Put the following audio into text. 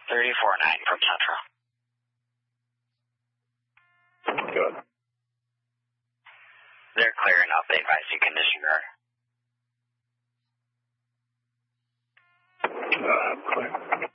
34-9 from Central. Good. They're clear enough. They advise you can disregard. Clear.